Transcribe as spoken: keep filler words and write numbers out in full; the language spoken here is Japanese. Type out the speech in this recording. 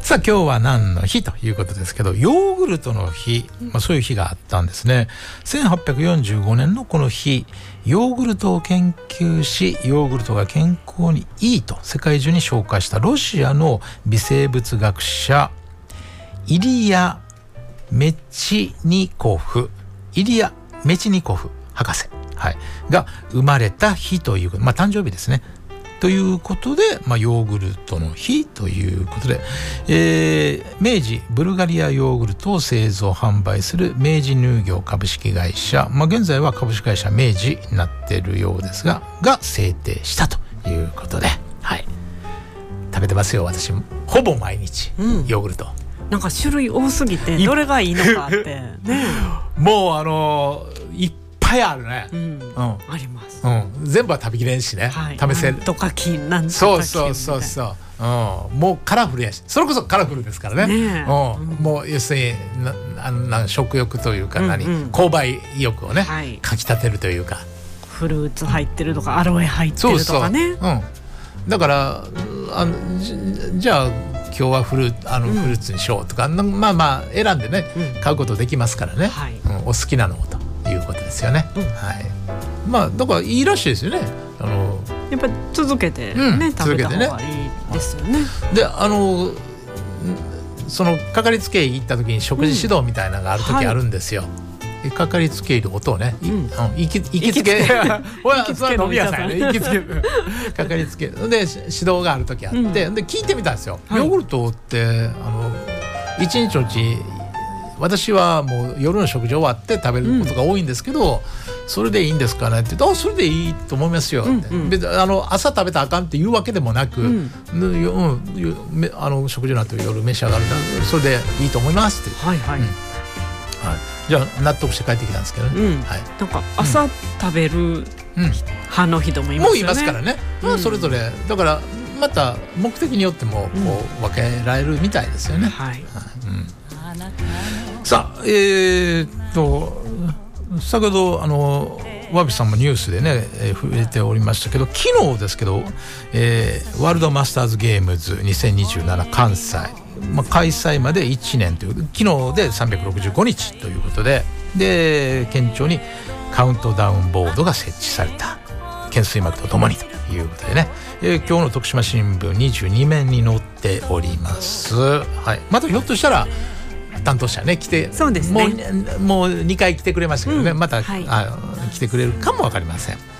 さあ今日は何の日ということですけど、ヨーグルトの日、まあ、そういう日があったんですね。せんはっぴゃくよんじゅうごねんのこの日、ヨーグルトを研究し、ヨーグルトが健康にいいと世界中に紹介したロシアの微生物学者イリア・メチニコフイリア・メチニコフ博士、はい、が生まれた日という、まあ、誕生日ですねということで、まあ、ヨーグルトの日ということで、えー、明治ブルガリアヨーグルトを製造販売する明治乳業株式会社、まあ、現在は株式会社明治になっているようですがが制定したということで、はい、食べてますよ私ほぼ毎日、うん、ヨーグルトなんか種類多すぎてどれがいいのかってねもうあのいっぱいあるね、うんうん、あります、 うん、全部は食べきれんしね、はい、試せるなんとか菌なんとか菌そうそうそうそう、うん、もうカラフルやしそれこそカラフルですからね、ね、うん、もう要するになな食欲というか何、うんうん、購買意欲をね、はい、かきたてるというかフルーツ入ってるとか、うん、アロエ入ってるとかねそうそう、うん、だからあの じ, じゃあ今日はフルあの、うん、フルーツにしようとかまあまあ選んでね、うん、買うことできますからね、はい、うん、お好きなのをということですよね、うん、はい、まあだからいいらしいですよねあのやっぱり続けてね、うん、食べた方がいいですよね。 であのそのかかりつけ医行った時に食事指導みたいなのがある時あるんですよ、うん、はい、かかりつけ医のことをね、うん、行き、行きつけほらそれは飲み屋さんね行きつけかかりつけで指導がある時あって、うん、で聞いてみたんですよ、はい、ヨーグルトってあの一日のうち私はもう夜の食事終わって食べることが多いんですけど、うん、それでいいんですかねって言って、あ、それでいいと思いますよって、うんうん、別にあの朝食べたらあかんっていうわけでもなく、うんうん、あの食事の後夜召し上がるんだそれでいいと思いますって、はいはい、うん、はい、じゃあ納得して帰ってきたんですけどね、うん、はい、 なんか朝食べる派の人もいますよね、 もういますからね、うん、それぞれだからまた目的によってもこう分けられるみたいですよね、うん、はい、うん、さあえー、っと先ほどあのわびさんもニュースでね、えー、触れておりましたけど昨日ですけど、えー、ワールドマスターズゲームズにせんにじゅうなな関西、まあ、開催までいちねんという昨日でさんびゃくろくじゅうごにちということでで県庁にカウントダウンボードが設置された懸垂幕とともにということでね、えー、今日の徳島新聞にじゅうにめんに載っております、はい、またひょっとしたら担当者ね来てそうですね、 もう、もうにかい来てくれましたけどね、うん、また、はい、あ来てくれるかも分かりません。